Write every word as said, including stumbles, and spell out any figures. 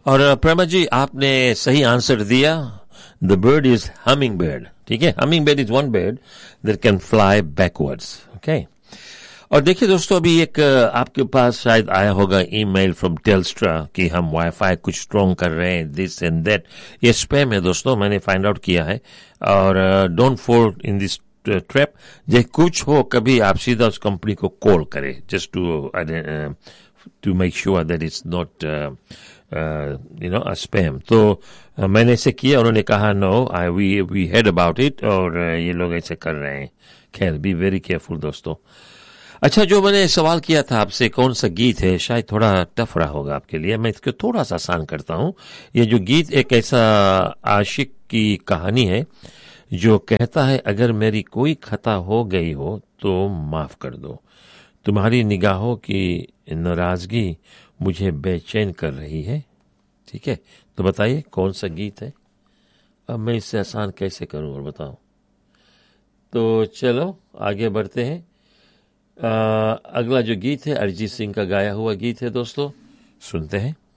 और प्रेमा जी आपने सही आंसर दिया। The bird is humming bird. ठीक है, humming bird is one bird that can fly backwards. Okay, और देखिए दोस्तों, अभी एक आपके पास शायद आया होगा ईमेल फ्रॉम टेल्स्ट्रा कि हम वाईफाई कुछ स्ट्रॉन्ग कर रहे हैं, दिस एंड दैट। ये स्पैम है दोस्तों, मैंने फाइंड आउट किया है। और don't fall in this trap. जे कुछ हो कभी आप सीधा उस कंपनी को कॉल करें, just to to make sure that it's not you know a spam. तो uh, मैंने ऐसे किया, उन्होंने कहा no I we we head about it, और uh, ये लोग ऐसे कर रहे हैं। खैर, बी वेरी केयरफुल दोस्तों। अच्छा, जो मैंने सवाल किया था आपसे कौन सा गीत है, शायद थोड़ा टफ रहा होगा आपके लिए, मैं इसको थोड़ा सा आसान करता हूं। ये जो गीत एक ऐसा आशिक की कहानी है जो कहता है, अगर मेरी कोई खता हो गई हो तो माफ कर दो, तुम्हारी निगाहों की नाराजगी मुझे बेचैन कर रही है। ठीक है, तो बताइए कौन सा गीत है। अब मैं इससे आसान कैसे करूं और बताऊं। तो चलो आगे बढ़ते हैं। आ, अगला जो गीत है अरिजीत सिंह का गाया हुआ गीत है दोस्तों, सुनते हैं।